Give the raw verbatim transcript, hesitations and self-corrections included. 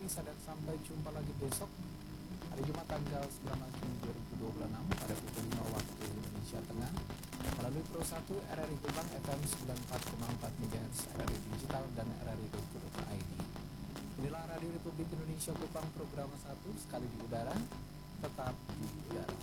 pemirsa, dan sampai jumpa lagi besok hari Jumat tanggal sembilan belas Juni dua ribu dua puluh enam pada pukul lima waktu Indonesia Tengah melalui Pro satu R R I Kupang F M sembilan puluh empat koma empat MHz, R R I Digital, dan R R I dot co dot I D. Inilah Radio Republik Indonesia Kupang, program satu sekali di udara, tetap di udara.